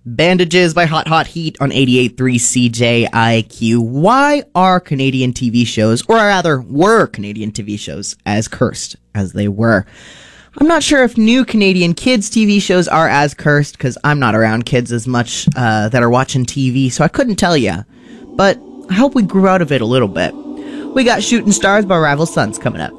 Bandages by Hot Hot Heat on 88.3 CJIQ. Why are Canadian TV shows, or rather were Canadian TV shows, as cursed as they were? I'm not sure if new Canadian kids TV shows are as cursed, because I'm not around kids as much that are watching TV, so I couldn't tell you. But I hope we grew out of it a little bit. We got Shooting Stars by Rival Sons coming up.